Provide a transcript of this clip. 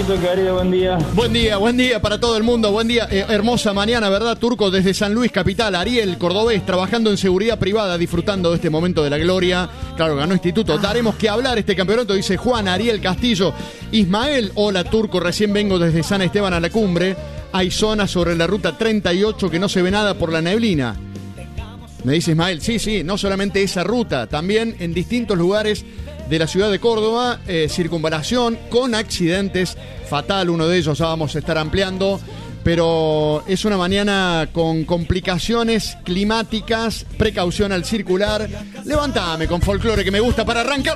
Turquito querido, buen día. Buen día para todo el mundo, buen día. Hermosa mañana, ¿verdad, Turco? Desde San Luis, capital, Ariel, cordobés, trabajando en seguridad privada, disfrutando de este momento de la gloria. Claro, ganó Instituto. Daremos que hablar este campeonato, dice Juan Ariel Castillo. Ismael, hola, Turco, recién vengo desde San Esteban a la cumbre. Hay zonas sobre la ruta 38 que no se ve nada por la neblina. Me dice Ismael, sí, no solamente esa ruta, también en distintos lugares de la ciudad de Córdoba, circunvalación con accidentes, fatal uno de ellos, ya vamos a estar ampliando, pero es una mañana con complicaciones climáticas, precaución al circular. Levántame con folclore que me gusta para arrancar.